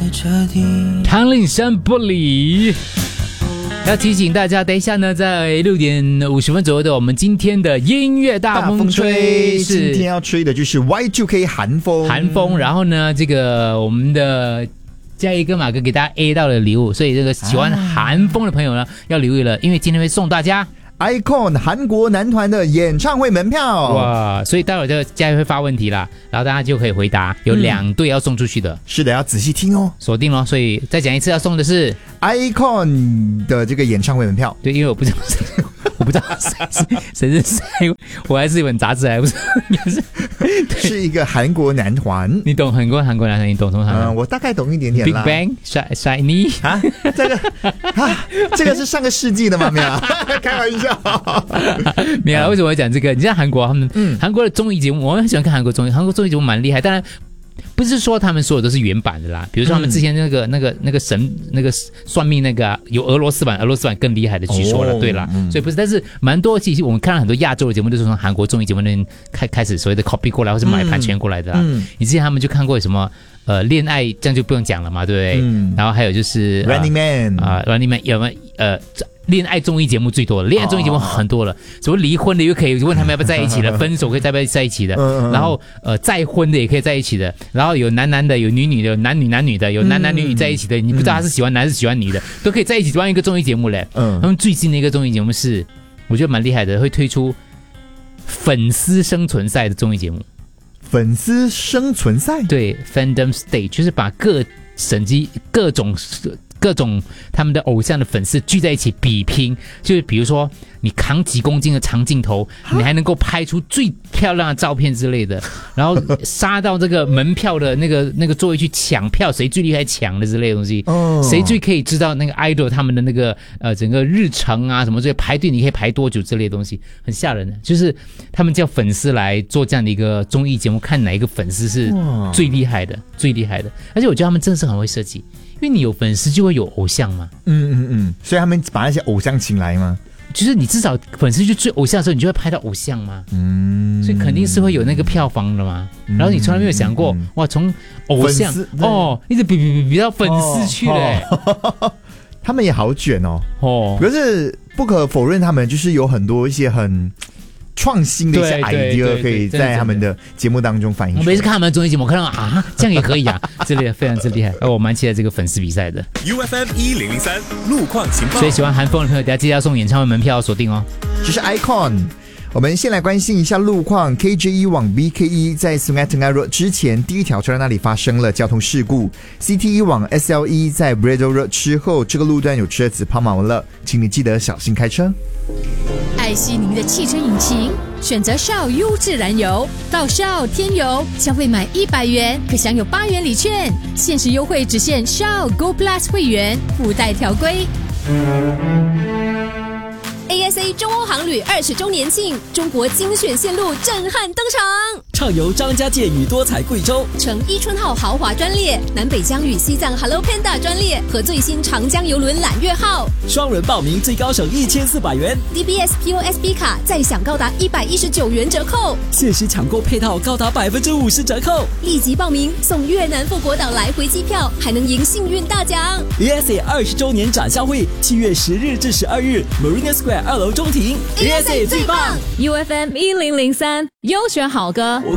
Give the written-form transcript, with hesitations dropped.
唐令山不理。要提醒大家，等一下呢，在6点50分左右的我们今天的音乐大风吹今天要吹的就是 Y2K 韩风， 然后呢，这个我们的嘉怡跟马哥给大家 A 到了礼物，所以这个喜欢韩风的朋友呢，要留意了，因为今天会送大家 iKON 韩国男团的演唱会门票。 哇！所以待会儿这个嘉怡会发问题啦，然后大家就可以回答，有2对要送出去的。 是的，要仔细听哦， 锁定咯。所以再讲一次，要送的是 iKON 的这个演唱会门票。 对，因为我不知道谁是谁，我还是一本杂志，还不是是一个韩国男团。 你懂韩国男团？你懂什么？ 我大概懂一点点啦。 Big Bang、Shiny 啊，这个是上个世纪的吗？没有，开玩笑。 没有，为什么会讲这个？你像韩国他们，韩国的综艺节目，我很喜欢看韩国综艺，韩国综艺节目蛮厉害，当然。不是说他们所有都是原版的啦，比如说他们之前那个神那个算命那个有俄罗斯版更厉害的，据说了，对啦，所以不是，但是蛮多其实我们看到很多亚洲的节目都是从韩国综艺节目那边开始所谓的 copy 过来，或是买版权过来的啦。你之前他们就看过什么恋爱，这样就不用讲了嘛，对不对？然后还有就是 Running Man Running Man 有没有恋爱综艺节目最多了，恋爱综艺节目很多了，什么离婚的又可以问他们要不要在一起的，分手可以要不要在一起的，然后再婚的也可以在一起的，然后有男的，有女的，有男女的，有男女在一起的，你不知道他是喜欢男还是喜欢女的，都可以在一起玩一个综艺节目嘞。他们最新的一个综艺节目是我觉得蛮厉害的，会推出粉丝生存赛的综艺节目。 粉丝生存赛？ 对 ，Fandom Stage 就是把各种他们的偶像的粉丝聚在一起比拼，就是比如说你扛几公斤的长镜头，你还能够拍出最漂亮的照片之类的，然后杀到这个门票的那个座位去抢票，谁最厉害抢的之类的东西，谁最可以知道那个 idol 他们的那个整个日程啊什么这些排队你可以排多久之类的东西，很吓人的。就是他们叫粉丝来做这样的一个综艺节目，看哪一个粉丝是最厉害的，而且我觉得他们真的是很会设计。因为你有粉丝就会有偶像嘛， 所以他们把那些偶像请来吗？ 就是你至少粉丝去追偶像的时候，你就会拍到偶像嘛，所以肯定是会有那个票房的嘛。然后你从来没有想过，哇，从偶像一直比到粉丝去了， 他们也好卷哦。可是不可否认，他们就是有很多一些很创新的一些 idea 可以在他们的节目当中反映出来。 我每次看他们的综艺节目，我看到这样也可以啊，之类的，非常之厉害。我蛮期待这个粉丝比赛的。 UFM 1003路况情报。 所以喜欢韩风的朋友，大家记得要送演唱会门票，锁定哦。 这是 iKON。我们先来关心一下路况。 KJ1 往 BKE 在 Sungai Tengah Road 之前第一条车道那里发生了交通事故。 CT1 往 SLE 在 Braddell Road 之后，这个路段有车子抛锚了，请你记得小心开车。 爱惜您的汽车引擎，选择 Shell 优质燃油，到 Shell 添油，消费满100元可享有8元礼券，限时优惠只限 Shell Go Plus 会员，附带条规。ASA 中欧航旅20周年庆，中国精选线路震撼登场， 畅游张家界与多彩贵州， 乘伊春号豪华专列，南北疆与西藏 Hello Panda 专列和最新长江邮轮揽月号， 双人报名最高省1400元， DBS POSB 卡再享高达119元折扣， 限时抢购配套高达50%折扣， 立即报名送越南富国岛来回机票，还能赢幸运大奖。 ASA 20周年展销会7月10日至12日 Marina Square 2楼中庭， ASA 最棒。 UFM 1003优选好歌。